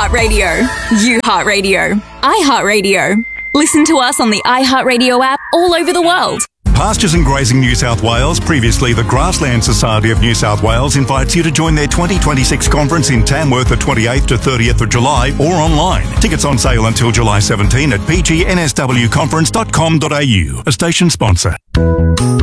Heart Radio. You Heart Radio. I Heart Radio. Listen to us on the iHeartRadio app all over the world. Pastures and Grazing New South Wales, previously the Grassland Society of New South Wales, invites you to join their 2026 conference in Tamworth the 28th to 30th of July or online. Tickets on sale until July 17 at pgnswconference.com.au, a station sponsor.